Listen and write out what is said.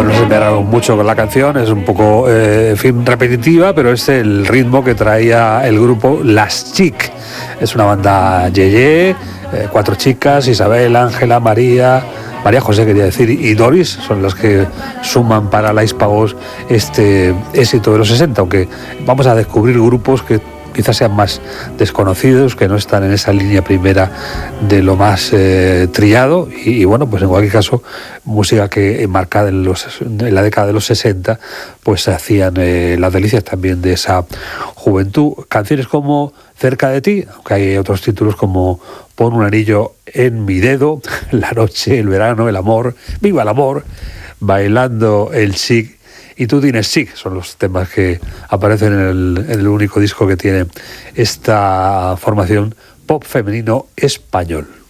Bueno, no se me mucho con la canción, es un poco, en fin, repetitiva, pero es el ritmo que traía el grupo Las Chic. Es una banda yeye, 4 chicas, Isabel, Ángela, María José quería decir, y Doris, son las que suman para la Hispavox este éxito de los 60, aunque vamos a descubrir grupos que quizás sean más desconocidos, que no están en esa línea primera de lo más trillado, y bueno, pues en cualquier caso, música que marcada en la década de los 60, pues hacían las delicias también de esa juventud. Canciones como Cerca de ti, aunque hay otros títulos como Pon un anillo en mi dedo, La noche, el verano, el amor, Viva el amor, Bailando el chic, y Tú tienes chic, son los temas que aparecen en el único disco que tiene esta formación pop femenino español.